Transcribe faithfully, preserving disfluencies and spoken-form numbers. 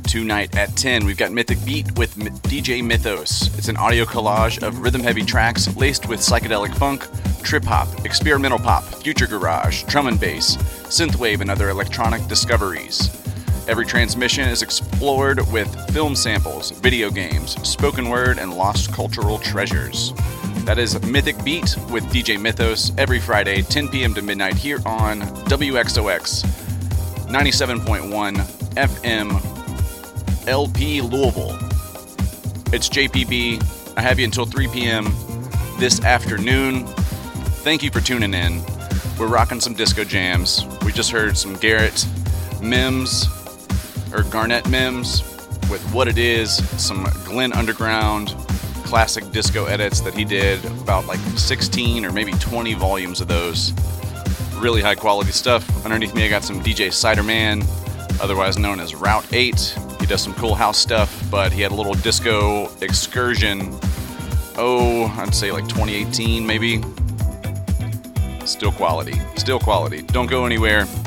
Tonight at ten, we've got Mythic Beat with M- D J Mythos. It's an audio collage of rhythm-heavy tracks laced with psychedelic funk, trip-hop, experimental pop, future garage, drum and bass, synthwave, and other electronic discoveries. Every transmission is explored with film samples, video games, spoken word, and lost cultural treasures. That is Mythic Beat with D J Mythos every Friday, ten p.m. to midnight here on W X O X ninety-seven point one F M L P Louisville. It's J P B. I have you until three p.m. this afternoon. Thank you for tuning in. We're rocking some disco jams. We just heard some Garrett Mims, or Garnett Mims, with What It Is, some Glenn Underground classic disco edits that he did, about like sixteen or maybe twenty volumes of those. Really high quality stuff. Underneath me I got some D J Ciderman, otherwise known as Route eight. He does some cool house stuff, but he had a little disco excursion, oh, I'd say like twenty eighteen maybe. Still quality. Still quality. Don't go anywhere.